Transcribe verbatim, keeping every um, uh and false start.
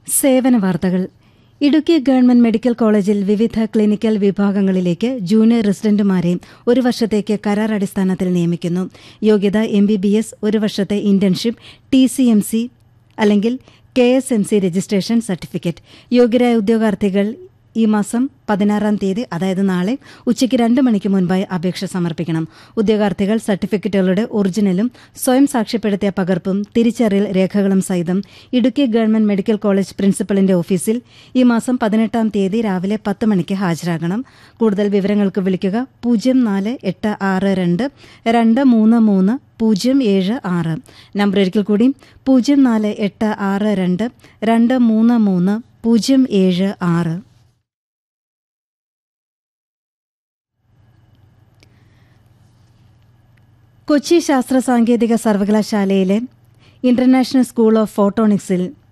സേവന വാർത്തകൾ. Idukki government medical കോളേജിൽ വിവിധ ക്ലിനിക്കൽ വിഭാഗങ്ങളിലേക്ക് ജൂനിയർ റെസിഡന്റുമാരെ ഒരു വർഷത്തേക്ക് കരാർ അടിസ്ഥാനത്തിൽ നിയമിക്കുന്നു. യോഗ്യത എം ബി ബി എസ്, ഒരു വർഷത്തെ internship, T C M C അല്ലെങ്കിൽ K S M C registration certificate. യോഗ്യരായ ഉദ്യോഗാർത്ഥികൾ ഈ മാസം പതിനാറാം തീയതി, അതായത് നാളെ ഉച്ചയ്ക്ക് രണ്ട് മണിക്ക് മുൻപായി അപേക്ഷ സമർപ്പിക്കണം. ഉദ്യോഗാർത്ഥികൾ സർട്ടിഫിക്കറ്റുകളുടെ ഒറിജിനലും സ്വയം സാക്ഷ്യപ്പെടുത്തിയ പകർപ്പും തിരിച്ചറിയൽ രേഖകളും സഹിതം ഇടുക്കി ഗവൺമെന്റ് മെഡിക്കൽ കോളേജ് പ്രിൻസിപ്പലിന്റെ ഓഫീസിൽ ഈ മാസം പതിനെട്ടാം തീയതി രാവിലെ പത്ത് മണിക്ക് ഹാജരാകണം. കൂടുതൽ വിവരങ്ങൾക്ക് വിളിക്കുക പൂജ്യം നാല് എട്ട് ആറ് രണ്ട് രണ്ട് മൂന്ന് മൂന്ന് പൂജ്യം ഏഴ് ആറ്. നമ്പർ ഒരിക്കൽ കൂടി പൂജ്യം നാല് എട്ട് ആറ് രണ്ട് രണ്ട് മൂന്ന് മൂന്ന് പൂജ്യം ഏഴ് ആറ്. കൊച്ചി ശാസ്ത്ര സാങ്കേതിക സർവകലാശാലയിലെ ഇന്റർനാഷണൽ സ്കൂൾ ഓഫ് ഫോട്ടോണിക്സിൽ